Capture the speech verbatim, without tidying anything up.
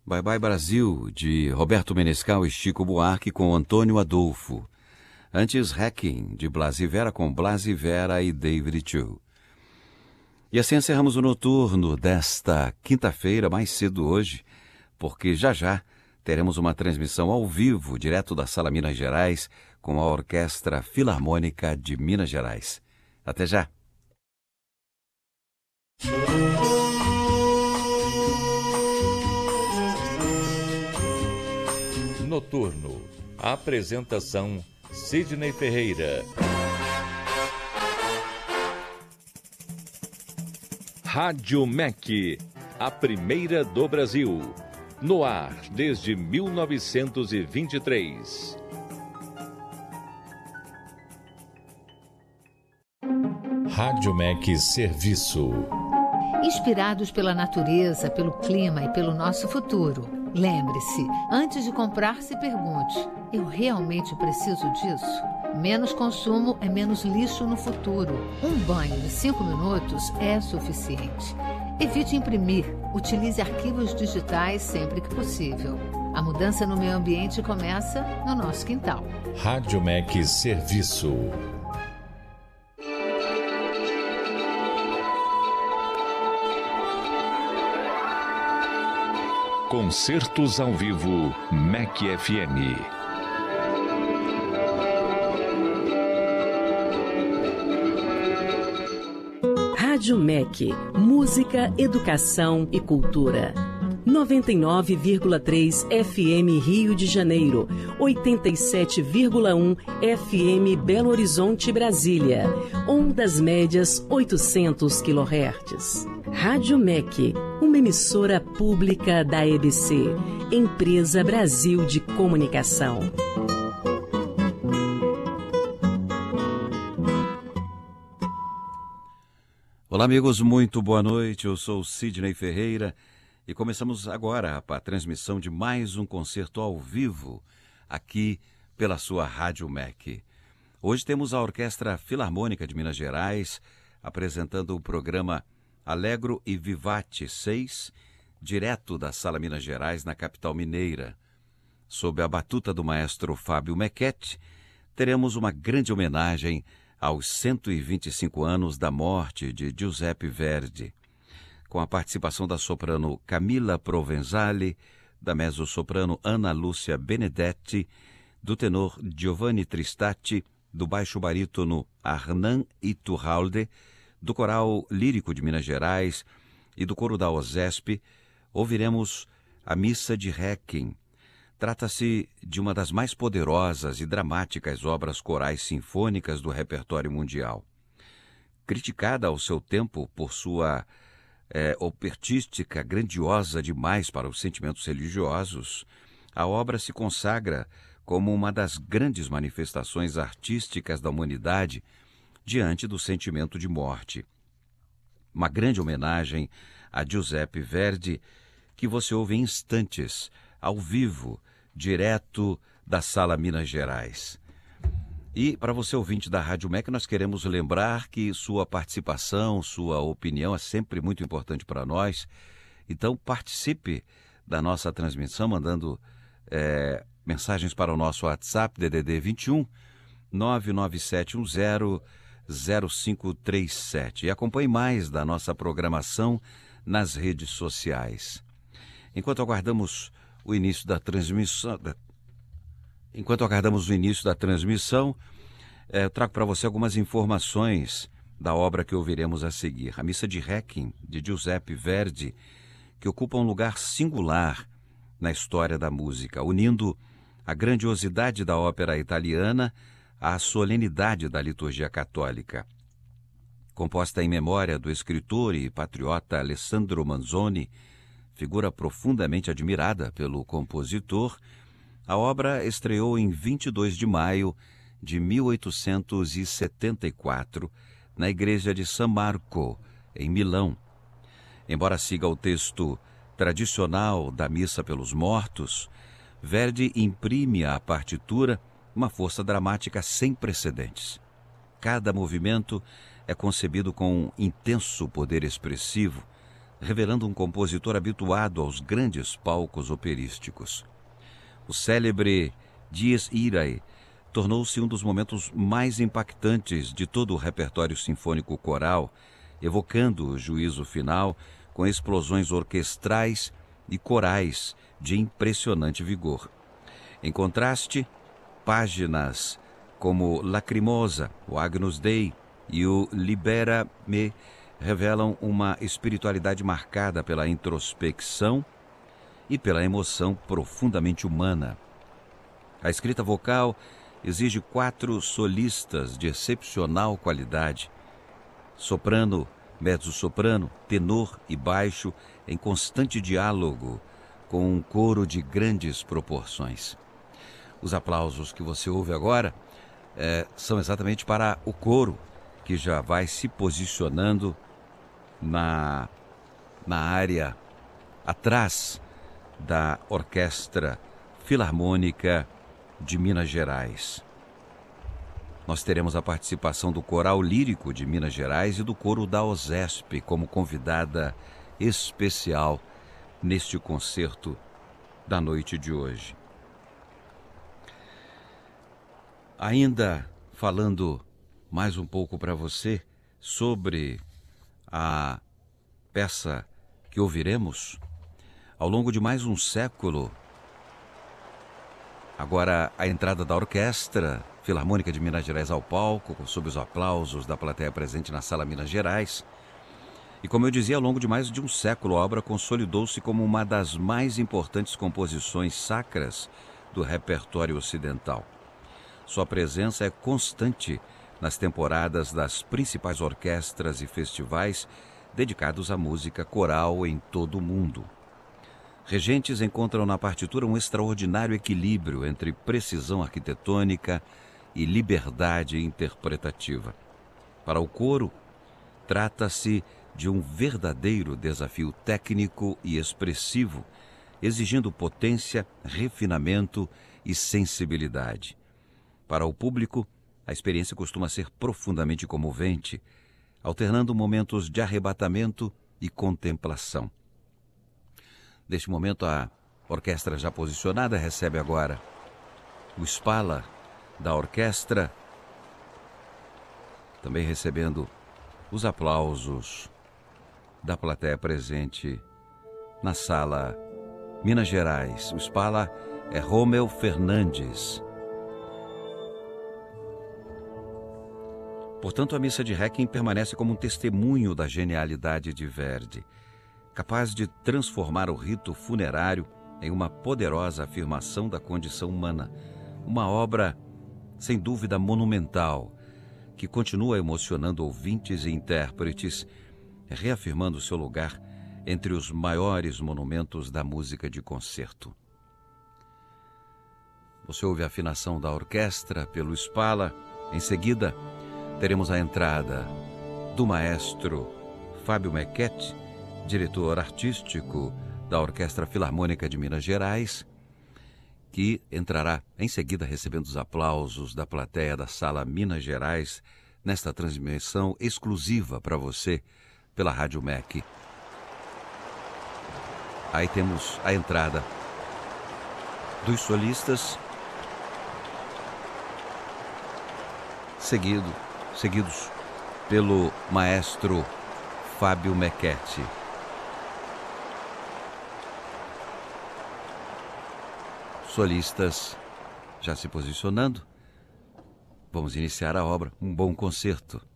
Bye Bye Brasil, de Roberto Menescal e Chico Buarque com Antônio Adolfo. Antes, Hacking, de Blas e Vera com Blas e Vera e David Chu. E assim encerramos o noturno desta quinta-feira, mais cedo hoje, porque já já teremos uma transmissão ao vivo, direto da Sala Minas Gerais, com a Orquestra Filarmônica de Minas Gerais. Até já! Noturno. Apresentação Sidney Ferreira. Rádio M E C, a primeira do Brasil. No ar desde mil novecentos e vinte e três. Rádio M E C Serviço. Inspirados pela natureza, pelo clima e pelo nosso futuro. Lembre-se, antes de comprar, se pergunte: eu realmente preciso disso? Menos consumo é menos lixo no futuro. Um banho de cinco minutos é suficiente. Evite imprimir. Utilize arquivos digitais sempre que possível. A mudança no meio ambiente começa no nosso quintal. Rádio M E C Serviço. Concertos ao vivo M E C F M. Rádio M E C, música, educação e cultura. noventa e nove vírgula três F M Rio de Janeiro, oitenta e sete vírgula um F M Belo Horizonte, Brasília. Ondas médias oitocentos quilohertz. Rádio M E C, uma emissora pública da E B C, Empresa Brasil de Comunicação. Olá, amigos, muito boa noite. Eu sou Sidney Ferreira e começamos agora a transmissão de mais um concerto ao vivo aqui pela sua Rádio M E C. Hoje temos a Orquestra Filarmônica de Minas Gerais apresentando o programa Allegro e Vivace seis, direto da Sala Minas Gerais, na capital mineira. Sob a batuta do maestro Fábio Mequete, teremos uma grande homenagem aos cento e vinte e cinco anos da morte de Giuseppe Verdi, com a participação da soprano Camila Provenzali, da mezzo-soprano Ana Lúcia Benedetti, do tenor Giovanni Tristati, do baixo barítono Arnan Iturralde, do Coral Lírico de Minas Gerais e do coro da OSESP. Ouviremos a Missa de Hacking. Trata-se de uma das mais poderosas e dramáticas obras corais sinfônicas do repertório mundial. Criticada ao seu tempo por sua é, opertística grandiosa demais para os sentimentos religiosos, a obra se consagra como uma das grandes manifestações artísticas da humanidade diante do sentimento de morte. Uma grande homenagem a Giuseppe Verdi, que você ouve em instantes, ao vivo, direto da Sala Minas Gerais. E para você ouvinte da Rádio M E C, nós queremos lembrar que sua participação, sua opinião é sempre muito importante para nós. Então participe da nossa transmissão mandando é, mensagens para o nosso WhatsApp D D D vinte e um, nove nove sete um zero, zero cinco três sete. E acompanhe mais da nossa programação nas redes sociais. Enquanto aguardamos o início da transmissão, enquanto aguardamos o início da transmissão, eu trago para você algumas informações da obra que ouviremos a seguir. A Missa de Hacking, de Giuseppe Verdi, que ocupa um lugar singular na história da música, unindo a grandiosidade da ópera italiana à solenidade da liturgia católica. Composta em memória do escritor e patriota Alessandro Manzoni, figura profundamente admirada pelo compositor, a obra estreou em vinte e dois de maio de mil oitocentos e setenta e quatro, na igreja de San Marco, em Milão. Embora siga o texto tradicional da Missa pelos Mortos, Verdi imprime à partitura uma força dramática sem precedentes. Cada movimento é concebido com um intenso poder expressivo, revelando um compositor habituado aos grandes palcos operísticos. O célebre Dies Irae tornou-se um dos momentos mais impactantes de todo o repertório sinfônico coral, evocando o juízo final com explosões orquestrais e corais de impressionante vigor. Em contraste, páginas como Lacrimosa, o Agnus Dei e o Libera Me revelam uma espiritualidade marcada pela introspecção e pela emoção profundamente humana. A escrita vocal exige quatro solistas de excepcional qualidade: soprano, mezzo-soprano, tenor e baixo em constante diálogo com um coro de grandes proporções. Os aplausos que você ouve agora é, são exatamente para o coro, que já vai se posicionando na, na área atrás da Orquestra Filarmônica de Minas Gerais. Nós teremos a participação do Coral Lírico de Minas Gerais e do Coro da OSESP como convidada especial neste concerto da noite de hoje. Ainda falando mais um pouco para você sobre a peça que ouviremos, ao longo de mais um século, agora a entrada da Orquestra Filarmônica de Minas Gerais ao palco, sob os aplausos da plateia presente na Sala Minas Gerais. E como eu dizia, ao longo de mais de um século, a obra consolidou-se como uma das mais importantes composições sacras do repertório ocidental. Sua presença é constante nas temporadas das principais orquestras e festivais dedicados à música coral em todo o mundo. Regentes encontram na partitura um extraordinário equilíbrio entre precisão arquitetônica e liberdade interpretativa. Para o coro, trata-se de um verdadeiro desafio técnico e expressivo, exigindo potência, refinamento e sensibilidade. Para o público, a experiência costuma ser profundamente comovente, alternando momentos de arrebatamento e contemplação. Neste momento, a orquestra já posicionada recebe agora o Spala da orquestra, também recebendo os aplausos da plateia presente na Sala Minas Gerais. O Spala é Rômel Fernandes. Portanto, a missa de Requiem permanece como um testemunho da genialidade de Verdi, capaz de transformar o rito funerário em uma poderosa afirmação da condição humana, uma obra, sem dúvida, monumental, que continua emocionando ouvintes e intérpretes, reafirmando seu lugar entre os maiores monumentos da música de concerto. Você ouve a afinação da orquestra pelo Spala. Em seguida, teremos a entrada do maestro Fábio Mecchetti, diretor artístico da Orquestra Filarmônica de Minas Gerais, que entrará em seguida recebendo os aplausos da plateia da Sala Minas Gerais nesta transmissão exclusiva para você pela Rádio M E C. Aí temos a entrada dos solistas, seguido, seguidos pelo maestro Fábio Mecchetti. Solistas já se posicionando. Vamos iniciar a obra. Um bom concerto.